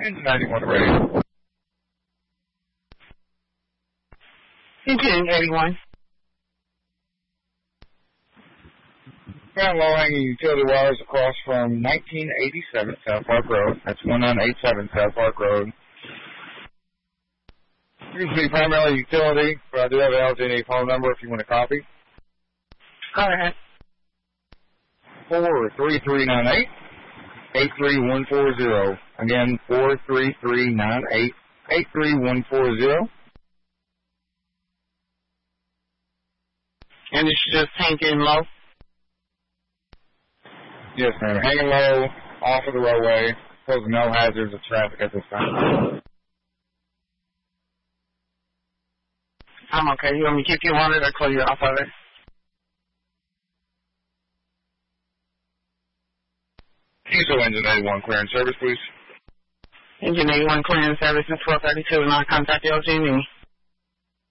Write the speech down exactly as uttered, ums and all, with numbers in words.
Engine ninety-one ready. Engine eighty-one. Found low-hanging utility wires across from nineteen eighty-seven South Park Road. That's one nine eight seven South Park Road. Usually primarily utility, but I do have an L G and E phone number if you want a copy. Go ahead. four three three nine eight, eight three one four zero. Again, four three three nine eight, eight three one four zero. And it's just hanging low? Yes, ma'am. Hanging low, off of the roadway, posing no hazards of traffic at this time. I'm okay. You want me to keep you on it or clear you off of it? Diesel engine eighty-one clearance service, please. Engine eighty-one clearance service is twelve thirty-two, non-contact L G and E.